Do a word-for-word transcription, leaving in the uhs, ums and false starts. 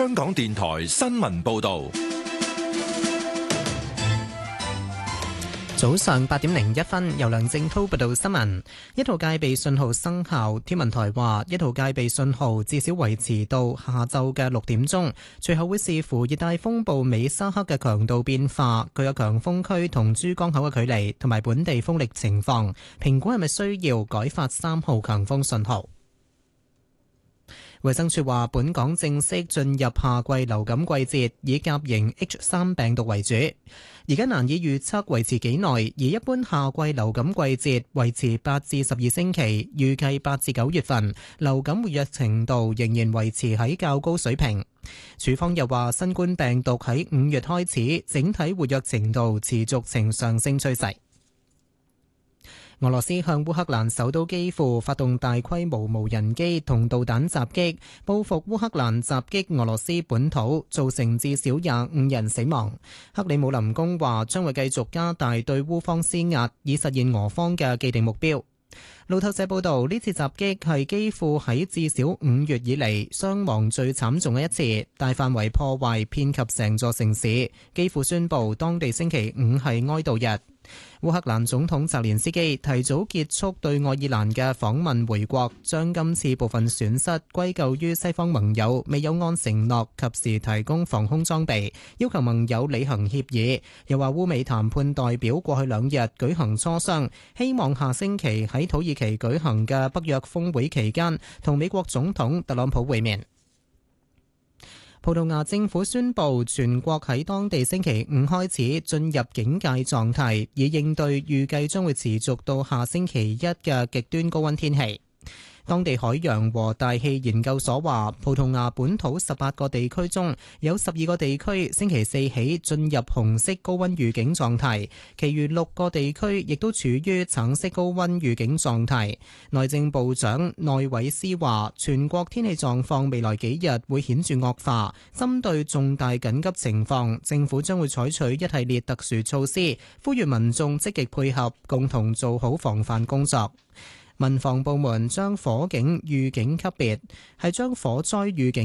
香港電台新聞報道。 早上八點零一分，由梁正滔報道新聞。一號戒備信號生效，天文台話一號戒備信號至少維持到下晝嘅六點鐘，隨後會視乎熱帶風暴美沙克嘅強度變化、佢嘅強風區同珠江口嘅距離同埋本地風力情況，評估係咪需要改發三號強風信號。衛生署話，本港正式進入夏季流感季節，以甲型 H 三 病毒為主。而家難以預測維持幾耐，而一般夏季流感季節維持八至十二星期，預計八至九月份流感活躍程度仍然維持喺較高水平。署方又話，新冠病毒喺五月開始，整體活躍程度持續呈上升趨勢。俄羅斯向烏克蘭首都基輔發動大規模無人機同導彈襲擊，報復烏克蘭襲擊俄羅斯本土，造成至少廿五人死亡。克里姆林宮話將會繼續加大對烏方施壓，以實現俄方嘅既定目標。路透社報道，呢次襲擊係基輔喺至少五月以嚟傷亡最慘重嘅一次，大範圍破壞遍及成座城市。基輔宣布當地星期五係哀悼日。烏克蘭總統澤連斯基提早結束對愛爾蘭嘅訪問回國，將今次部分損失歸咎於西方盟友未有按承諾及時提供防空裝備，要求盟友履行協議。又話烏美談判代表過去兩日舉行磋商，希望下星期喺土耳其舉行嘅北約峰會期間同美國總統特朗普會面。葡萄牙政府宣布，全國喺當地星期五開始進入警戒狀態，以應對預計將會持續到下星期一嘅極端高溫天氣。當地海洋和大氣研究所話，葡萄牙本土十八個地區中有十二個地區星期四起進入紅色高溫預警狀態，其餘六個地區亦都處於橙色高溫預警狀態。內政部長內維斯話，全國天氣狀況未來幾日會顯著惡化，針對重大緊急情況，政府將會採取一系列特殊措施，呼籲民眾積極配合，共同做好防範工作。民防部門將火警預警級別係將火災預警